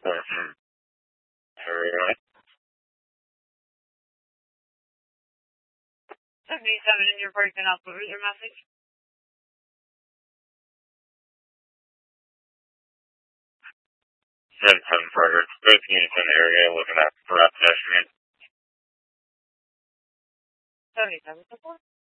area. 77, and you're breaking up. What was your message? 7-7 Frederick. Both units in the area looking at for pedestrian. 77 support.